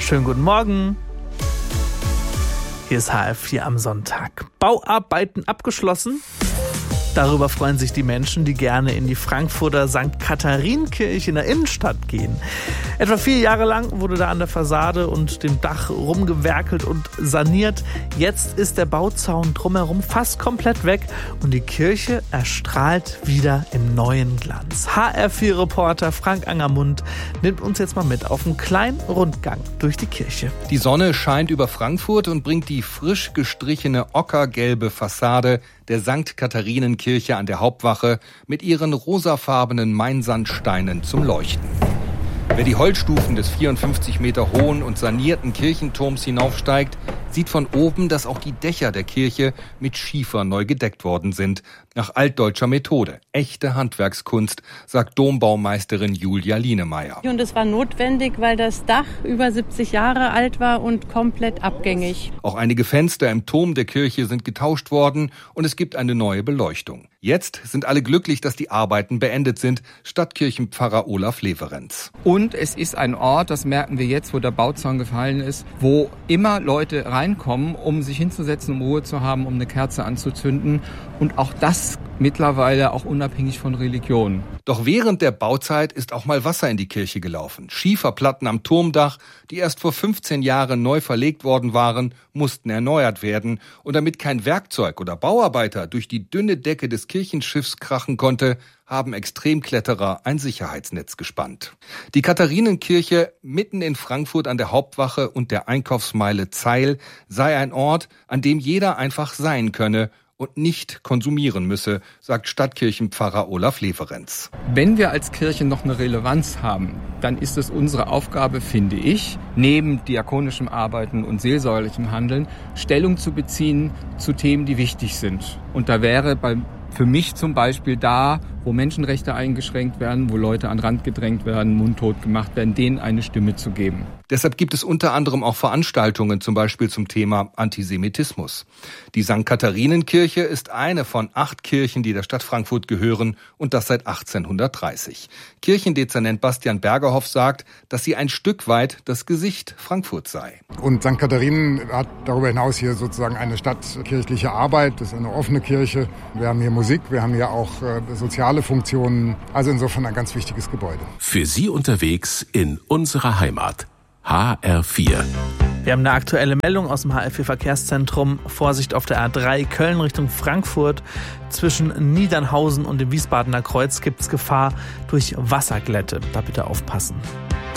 Schönen guten Morgen. Hier ist HR4 am Sonntag. Bauarbeiten abgeschlossen? Darüber freuen sich die Menschen, die gerne in die Frankfurter St. Katharinenkirche in der Innenstadt gehen. Etwa 4 Jahre lang wurde da an der Fassade und dem Dach rumgewerkelt und saniert. Jetzt ist der Bauzaun drumherum fast komplett weg und die Kirche erstrahlt wieder im neuen Glanz. HR4-Reporter Frank Angermund nimmt uns jetzt mal mit auf einen kleinen Rundgang durch die Kirche. Die Sonne scheint über Frankfurt und bringt die frisch gestrichene ockergelbe Fassade der St. Katharinenkirche an der Hauptwache mit ihren rosafarbenen Mainsandsteinen zum Leuchten. Wer die Holzstufen des 54 Meter hohen und sanierten Kirchenturms hinaufsteigt, sieht von oben, dass auch die Dächer der Kirche mit Schiefer neu gedeckt worden sind. Nach altdeutscher Methode. Echte Handwerkskunst, sagt Dombaumeisterin Julia Lienemeyer. Und es war notwendig, weil das Dach über 70 Jahre alt war und komplett abgängig. Auch einige Fenster im Turm der Kirche sind getauscht worden und es gibt eine neue Beleuchtung. Jetzt sind alle glücklich, dass die Arbeiten beendet sind, Stadtkirchenpfarrer Olaf Leverenz. Und es ist ein Ort, das merken wir jetzt, wo der Bauzaun gefallen ist, wo immer Leute reinkommen, um sich hinzusetzen, um Ruhe zu haben, um eine Kerze anzuzünden. Und auch das mittlerweile auch unabhängig von Religion. Doch während der Bauzeit ist auch mal Wasser in die Kirche gelaufen. Schieferplatten am Turmdach, die erst vor 15 Jahren neu verlegt worden waren, mussten erneuert werden. Und damit kein Werkzeug oder Bauarbeiter durch die dünne Decke des Kirchenschiffs krachen konnte, haben Extremkletterer ein Sicherheitsnetz gespannt. Die Katharinenkirche mitten in Frankfurt an der Hauptwache und der Einkaufsmeile Zeil sei ein Ort, an dem jeder einfach sein könne und nicht konsumieren müsse, sagt Stadtkirchenpfarrer Olaf Leverenz. Wenn wir als Kirche noch eine Relevanz haben, dann ist es unsere Aufgabe, finde ich, neben diakonischem Arbeiten und seelsorgerlichem Handeln, Stellung zu beziehen zu Themen, die wichtig sind. Und da wäre für mich zum Beispiel da, wo Menschenrechte eingeschränkt werden, wo Leute an den Rand gedrängt werden, mundtot gemacht werden, denen eine Stimme zu geben. Deshalb gibt es unter anderem auch Veranstaltungen, zum Beispiel zum Thema Antisemitismus. Die St. Katharinenkirche ist eine von 8 Kirchen, die der Stadt Frankfurt gehören, und das seit 1830. Kirchendezernent Bastian Bergerhoff sagt, dass sie ein Stück weit das Gesicht Frankfurts sei. Und St. Katharinen hat darüber hinaus hier sozusagen eine stadtkirchliche Arbeit. Das ist eine offene Kirche. Wir haben hier Musik, wir haben hier auch soziale Funktionen. Also insofern ein ganz wichtiges Gebäude. Für Sie unterwegs in unserer Heimat. HR4. Wir haben eine aktuelle Meldung aus dem HR4-Verkehrszentrum. Vorsicht auf der A3 Köln Richtung Frankfurt. Zwischen Niedernhausen und dem Wiesbadener Kreuz gibt es Gefahr durch Wasserglätte. Da bitte aufpassen.